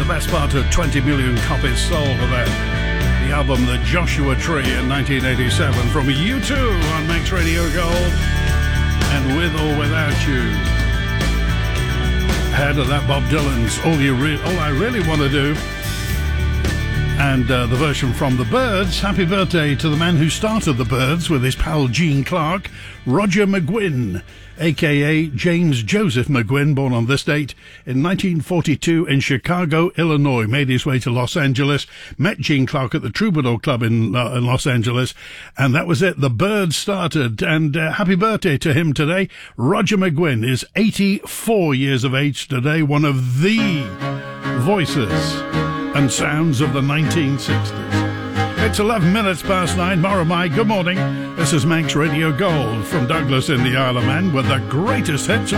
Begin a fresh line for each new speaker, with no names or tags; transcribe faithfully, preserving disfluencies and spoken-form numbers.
best part of twenty million copies sold of that. The album The Joshua Tree in nineteen eighty-seven from U two on Manx Radio Gold and With or Without You. Ahead of that, Bob Dylan's All You Re- All I Really Want to Do, and uh, the version from The Byrds. Happy birthday to the man who started The Byrds with his pal Gene Clark, Roger McGuinn, a k a. James Joseph McGuinn, born on this date in nineteen forty-two in Chicago, Illinois. Made his way to Los Angeles, met Gene Clark at the Troubadour Club in, uh, in Los Angeles, and that was it. The Byrds started, and uh, happy birthday to him today. Roger McGuinn is eighty-four years of age today, one of the voices and sounds of the nineteen sixties. It's eleven minutes past nine. Moramai, good morning. This is Manx Radio Gold from Douglas in the Isle of Man with the greatest hits